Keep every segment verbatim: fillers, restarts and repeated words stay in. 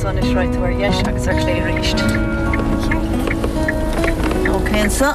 son is right where yes agus ar clé ríist. Okay, so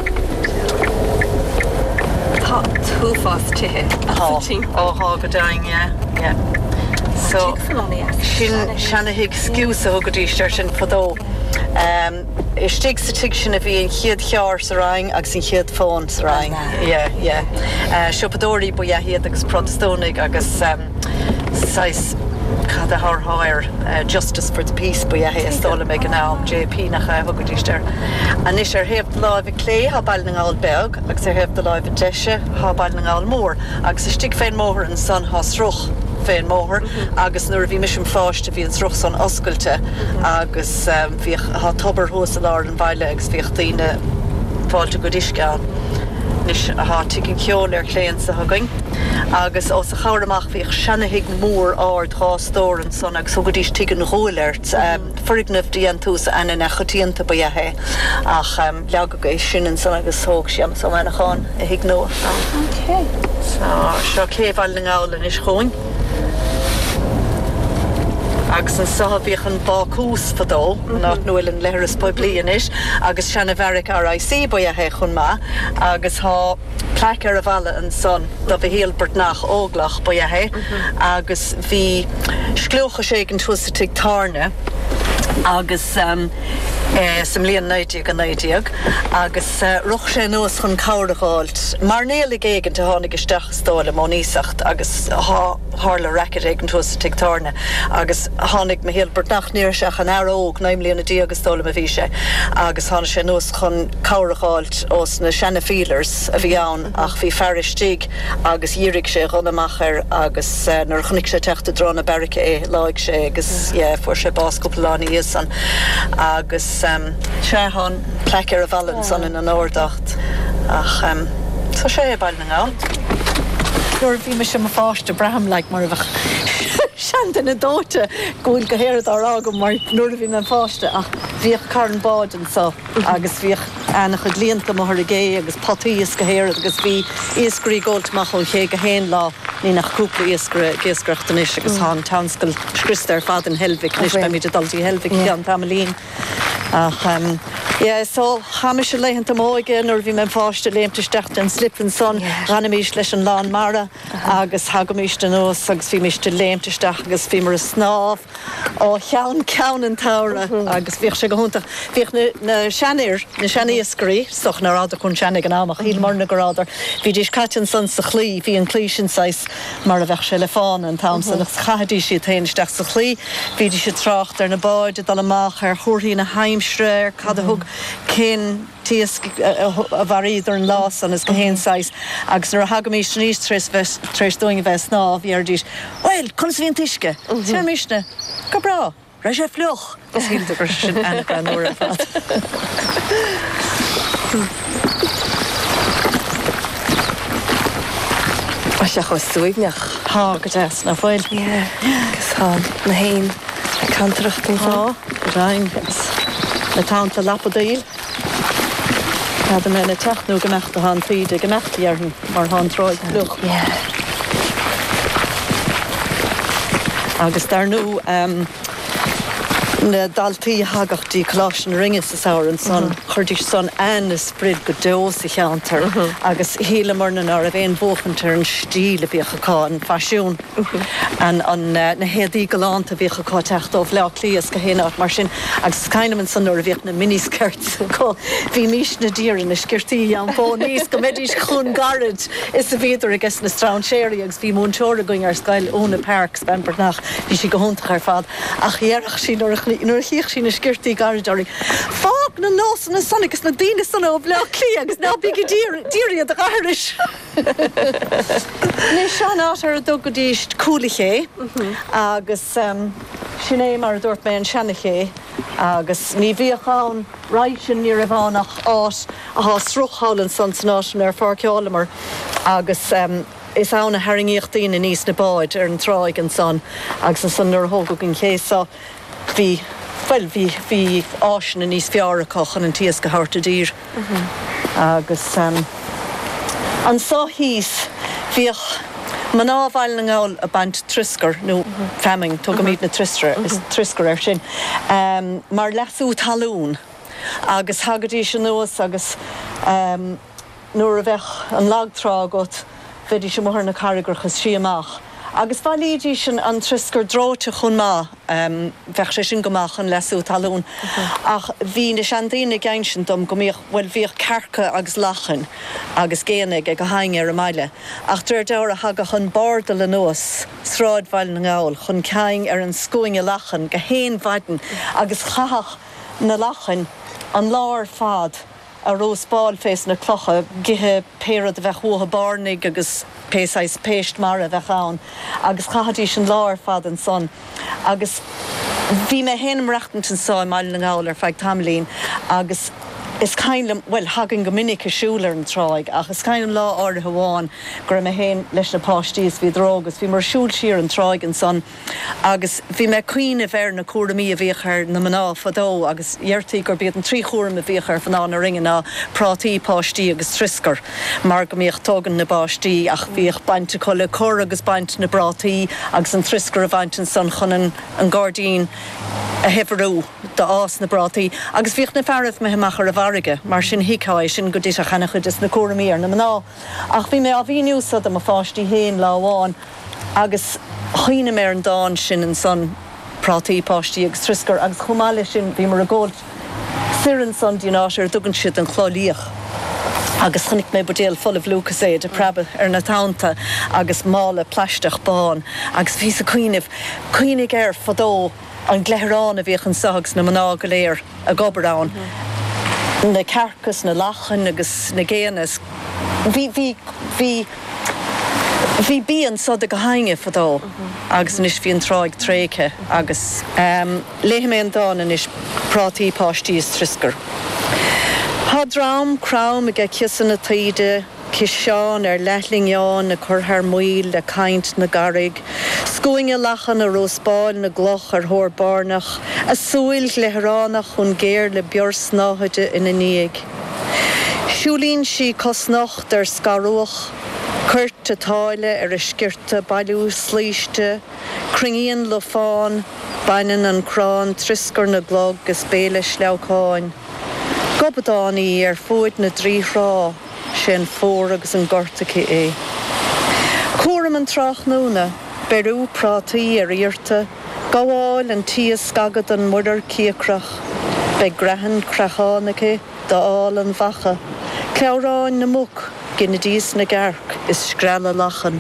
Tá tú fás tithe. oh oh go daing yeah yeah. So sin shanna hig excuse ho godíiste sin fodó. Um is stig sa tig sin a bhí an chiad chear sa raing agus sin chiad fón sa raing. Yeah, yeah. Uh Siopadóí bu ja hiad agus protestónig agus um sais cad a haar higher uh, Justice for the Peace bu ja he stola me gná J P nach ho godíiste. An is er heeft live clé ha balling al beg agus er heeft live deise ha balling al mór agus is stig féin mór an san has roch. Féin mór agus nuair bhí mis an fáiste bhí an troch san oscailte agus bhí há tobar hósalar an bhaile agus bhíoh daoine fáilte go disceán nis há tuigin ceol ar cléan sa thugaing agus os a chaireamach bhíoh seannaigh mór áard thástóir an son agus so go dtís tuigin hóilairt forighnamh díon tús ana na chotíanta ba dhéthe ach leaga go sin an son agus thóg siam so mena cháin a hiag nó. Okay. So seo céhhail na ngálan is choing. Agus an sahabíoch an bácús fadó, nach nuil an leras po blian is, agus sena bheric R I C bo a chun ma, agus há placar a bhela an son, da bhí héalbert nach óglach bo a he, agus bhí sclúcha sé an túsa tig tarne, agus um, eh, sem líon naitiag an naitiag, agus uh, roch sé nuas chun cáirdeáilt, mar nélig éigen te hánig isteach stála mó nísacht, agus há hála record éigen túsa tig tarne, agus hánig me héalbert nach níir seach an aróg naim líon a dí agus stála a bhí sé, agus hána sé nuas chun cáirdeáilt os na sena feelers a bhí ann, ach bhí feristíg, agus dírig sé chunamachar, agus uh, nar chunig sé teachta drona berice é, láig sé, agus yeah, fuair sé báscúplaáni san agus um, sé hán plecar a bhalan san in an áirdacht ach um, so sé a bail na ngáil. Nuair bhí me sem a fáiste braham like mar a bheith sean na dóite gúil go héad ar agam mar nuair bhí me fáiste ach bhíoh cairn báden so agus bhíoh annach a glíonta mar a gé agus potíos go héad agus bhí iascrí ggóiltmachol ché go héin lá ní nach cúpla iascreachtain is agus há townscail scrista ar fad an Helvig nis be míidir daltí Helvig an Tamalín ach um, yeah, so hamis a leihann am óige nuair bhí me fáiste léimteisteachta an slipan son ranamís leis an lán mara agus hagamís den nós agus bhí mis de léimteisteach agus bhí mar a snáb ó cheann ceann an tára agus bhíoh sé go húntaach bhíoh na seanir na seaníoscarí soch na ráda chun seannig an amach híl mar na gorádar bhí dís caitin san sa chlí bhí an clí sin sais mar a bheith sé le fáin an tam san chadí si tainisteach sa chlí bhí dí sé tracht ar na báide dal amach ar chóirí na heimsre cad a thug cén tíos a bharíidir an lás an is go héin sais agus nuair a hagamís níos treis doing a bheith sná bhí ar dís well chun sa bhíon tuisce te misne go bra ra sé fluch is hílte gur sin anna an nuair a fad. A se chu suúigneach Tá go deas na bhfuil agus há na hain cantracht an Tá go daing na tánta lapadaíl Had me na teachnú gomachta há tríide gomachtaíarn mar há tráid luch. Agus dar nó um, na daltaí hagachtaí chláisin ringe sa saoir son chuirtí son an is sprid go dós i cheantar agus híle mar na ar a bhéon bóchantar an stíle bhíocha cá an fasisiún an an na héadaí galánta bhíocha cá teachta ó bhleach líos go héanaart mar sin agus caiineman san nuair a bhíoch na miniskirts có bhí mís na dírin na skirtíí an fó níos go méidís chun garad is a bhíidir agus na strán séirí agus bhí múnseóra going ar scail óna parks bempernach bhí si go húntaach ar fad ach dhearach sí nuair chiich sin na skirtíí garadarí fág na nás na sannigus na daine sanna ó bhleach lí agus ná bí go díri a garis. Ní seán átar a do go díist cúlaché agus sin é mar a dúirt mé an seannaché agus ní bhíochán ráisin ní a bhánach át a há sruchhálan san sanáisiún ar fáceálamar agus um, is ána haringíochtaína níos na báid ar an tráig an san agus an san nuair thóga gin chéá bhí well bhí bhí áisina níos fearra cochan an tíos go háirta dír agus um, an sá híos bhíoch Man ábhail na ngáil a baint triscar nó femming tu go míad na tristra is triscar ar sin. Um, mar leasú talún agus hagadtí sin nuas agus um, nuair a bheith an lágtrá got bheití sem mór na carigurchas sí amach. Agus bhailídí sin an triscar dráte chun má um, bheith sé sin gomach an leasú talún. Ach bhí na seandaine gain sin dom go míoch bhfuil bhíoh carcha agus lachan agus géananig ag go haing ar a maile. Ach dúir deir a haga chun bardal an nuas sráid bhail na ngáil chun caing ar an scoing a lachan go héin bhaiden agus chahach na lachan an lár fad a rós báil fés na clocha githe péad a bheith huatha barnig agus pésáis péist mar a bheith ann agus chahadí sin lár fad an son agus bhí mé héanam reachtant an sáim mail na ngáil ar feag tamlín agus is cainlam, well, hagan go minic a siúlar an tráig ach is cainlam lá áir hamháin gur mé héin leis na páistíos bhí drógus bhí mar siúl siar an tráig an son agus bhí mé cuioine bhéir na cuaramí a bhíochar na maná fadó agus dheirtaí gur bíad an trí chóram a bhíochar fan ná na ringe ná prátaí páistí agus triscar mar go míoch tógan na báistí ach bhíoch bainte chola cor agus baint na brátaí agus an triscar a bhaint an son chun an, an gardín a hefarú de ás na brátaí agus bhíoch na fearrah me heachar a bharige mar sin hicáid sin go dtí a chana chud is na cuaramí ar na maná ach bhí mé a bhíniú sad am a fáistí héin láháin agus chuoine mé an dáin sin an son prátaí páistí agus triscar agus chumáile sin bhí mar a ggóil siran son dínáisiir dugann siad an chlálíoch agus chunig mé budéal folamh Lucas é de prebe ar na tánta agus mála pleisteach bán agus bhí sa cuioineh cuioinnig ar fadó an gléthráin a bhíoch an sags na maná go léir a gobarán. Mm-hmm. Na carcas na lachan agus na géanas. Bhí bhí bhí bhí bíon sad a go hainge fadó mm-hmm. agus nis bhí an tráig tréiche agus um, léthe mé an dáin is prátaí páistíos triscar. Tá drám crám a g cisan na taide Cis seán ar leithlingeán na churthar muil le caint na garig, scoing a lachan a róspáil na gloch ar thór barnach, a súil glehránach chun géir le beorsnáide ina níag. Siúlín si cosnocht ar scaróch, cuirt a táile ar a sciirte bailú slíiste, cringíon le fáin, bainan an crán, triscar na glog gus béle sleaucháin. Gobadánaí ar fuid na dríhrá, sin fór agus an gortacha é. Cuaram an trach núna, berú prátaí ar íirte, gáháil an tíos scagad an muidir ciacrach, be grehan crachánacha dá áil an bhacha, cearáin na muc, gina díos na garc is scrella lachan.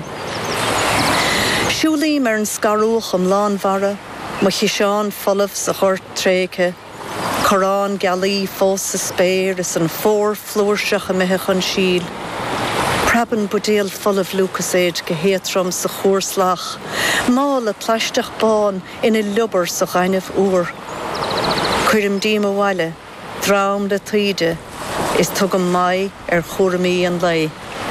Siúlí mar an scaróch am lánmhara, mo chiseán folamh sa chort tréiche, Corán galí fós sa spéir is an fór flúirseach a mithe chun síl. Praban budéal folamh Lucas éid go héatrom sa chóirslach, mála pleisteach bán ina lubar sa ghainmh uair. Cuirim díma bhaile, drám le taide, is tugam mai ar chóramí an lei.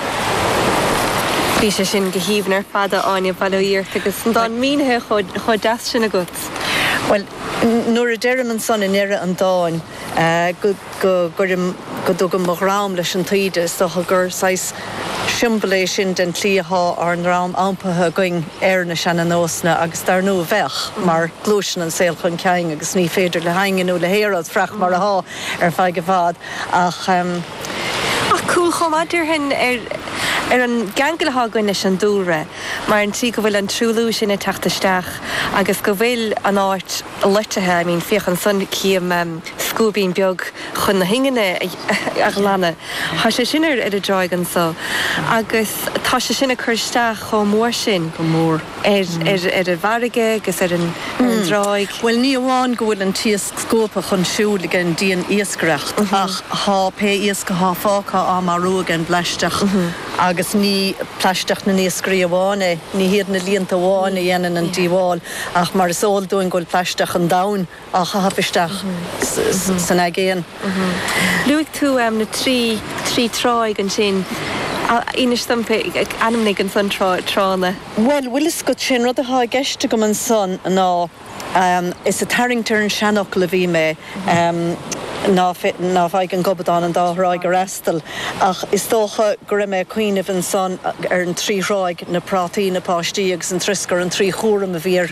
Bhí sé sin go híomhnar fada áine bailíocht agus an dáin mínithe chud deas sin a gut. Well, nuair a deireadh an son in éire an dáin, uh, go go gurim go dugam mo rám leis an taide, so gur sais simbléis sin den tríothá ar an rám ampathe going ar na seanna nósna agus dar nó bheith mar glúisin an saoil chun ceing agus ní féidir le haingeanú le héad frach mar a há ar feig go bhfad ach um, ach cúil chomáidir hin ar ar an gangailtha goine an dúra, mar an tí go bhfuil an trúlú sin na teachtaisteach agus go bhfuil an áit leitithe, I mean, fioch an son cíam um, scúbín beag chun na hingine a glanna. Tá sé sin ar a dráig an so. Agus tá sé sin a chuirteach chó mór sin go mór ar ar a bharige agus ar an dráig. Well, ní amháin go bhfuil an tíos scópa chun siúla an díon iascareacht ach há pe iasca há fácha á marúg an bleisteach agus ní pleisteach na níoscrí amháine, ní hiad na líonta amháine dhéanaan an díháil ach mar is óil dúin goil pleisteach an dain a chahapisteach san agéan. Luigh tú um, na trí trí tráig an sin Inis stampa anamnig an son trána? Well, willis go sin rud a há geiste go an son ná um, is a tarringtar an seanach le bhí mé. Um, ná ná bhaid an gobadán an dáthráig ar estal ach is tócha go raibh mé cuioineh an son ar an tríráig na prátaí na páistí agus an triscar an trí chóram a bhí